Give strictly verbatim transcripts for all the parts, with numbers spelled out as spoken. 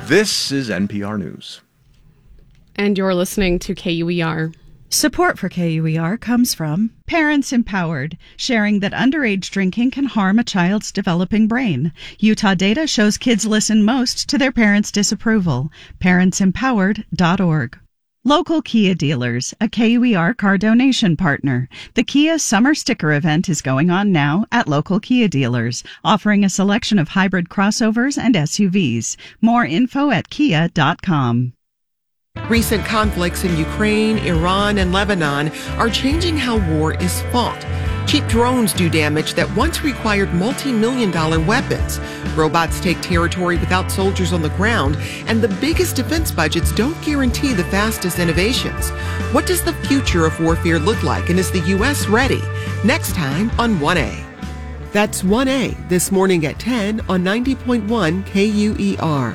This is N P R News. And you're listening to K U E R. Support for K U E R comes from Parents Empowered, sharing that underage drinking can harm a child's developing brain. Utah data shows kids listen most to their parents' disapproval. parents empowered dot org. Local Kia dealers, a K U E R car donation partner. The Kia Summer Sticker event is going on now at local Kia dealers, offering a selection of hybrid crossovers and S U Vs. More info at kia dot com. Recent conflicts in Ukraine, Iran, and Lebanon are changing how war is fought. Cheap drones do damage that once required multi-million dollar weapons. Robots take territory without soldiers on the ground, and the biggest defense budgets don't guarantee the fastest innovations. What does the future of warfare look like, and is the U S ready? Next time on one A. That's one A this morning at ten on ninety point one K U E R.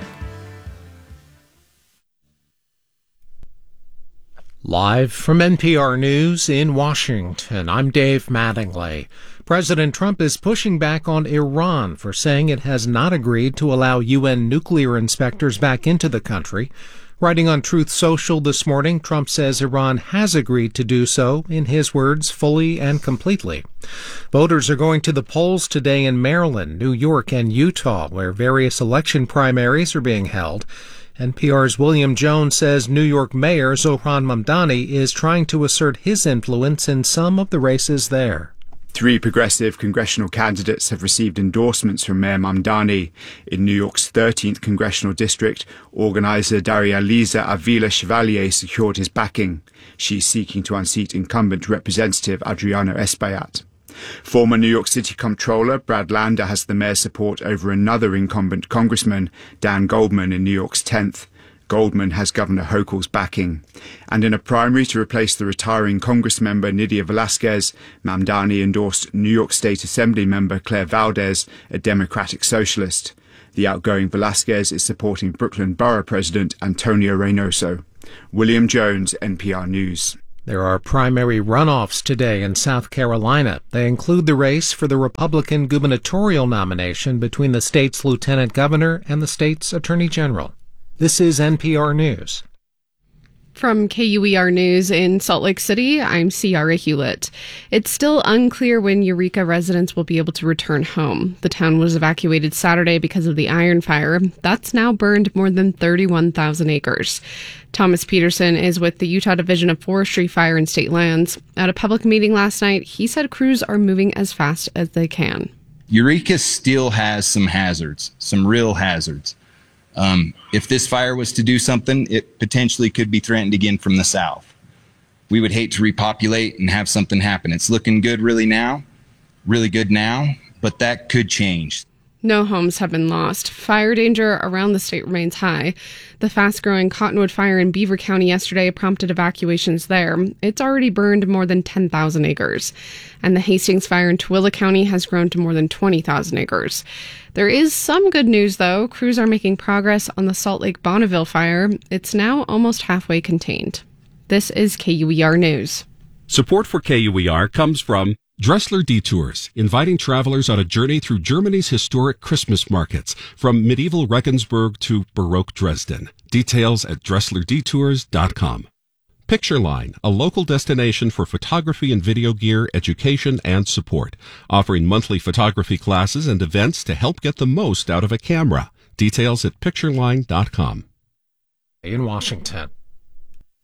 Live from N P R News in Washington, I'm Dave Mattingly. President Trump is pushing back on Iran for saying it has not agreed to allow U N nuclear inspectors back into the country. Writing on Truth Social this morning, Trump says Iran has agreed to do so, in his words, fully and completely. Voters are going to the polls today in Maryland, New York, and Utah, where various election primaries are being held. N P R's William Jones says New York Mayor Zohran Mamdani is trying to assert his influence in some of the races there. Three progressive congressional candidates have received endorsements from Mayor Mamdani. In New York's thirteenth congressional district, organizer Daria-Liza Avila Chevalier secured his backing. She's seeking to unseat incumbent Representative Adriano Espaillat. Former New York City Comptroller Brad Lander has the mayor's support over another incumbent congressman, Dan Goldman, in New York's tenth. Goldman has Governor Hochul's backing. And in a primary to replace the retiring Congress member Nydia Velasquez, Mamdani endorsed New York State Assembly member Claire Valdez, a Democratic socialist. The outgoing Velasquez is supporting Brooklyn Borough President Antonio Reynoso. William Jones, N P R News. There are primary runoffs today in South Carolina. They include the race for the Republican gubernatorial nomination between the state's lieutenant governor and the state's attorney general. This is N P R News. From K U E R News in Salt Lake City, I'm Ciara Hewlett. It's still unclear when Eureka residents will be able to return home. The town was evacuated Saturday because of the Iron Fire. That's now burned more than thirty-one thousand acres. Thomas Peterson is with the Utah Division of Forestry, Fire, and State Lands. At a public meeting last night, he said crews are moving as fast as they can. Eureka still has some hazards, some real hazards. Um, if this fire was to do something, it potentially could be threatened again from the south. We would hate to repopulate and have something happen. It's looking good really now, really good now, but that could change. No homes have been lost. Fire danger around the state remains high. The fast-growing Cottonwood fire in Beaver County yesterday prompted evacuations there. It's already burned more than ten thousand acres. And the Hastings fire in Tooele County has grown to more than twenty thousand acres. There is some good news, though. Crews are making progress on the Salt Lake Bonneville fire. It's now almost halfway contained. This is K U E R News. Support for K U E R comes from Dressler Detours, inviting travelers on a journey through Germany's historic Christmas markets, from medieval Regensburg to Baroque Dresden. Details at dressler detours dot com. Pictureline, a local destination for photography and video gear, education, and support, offering monthly photography classes and events to help get the most out of a camera. Details at pictureline dot com. In Washington.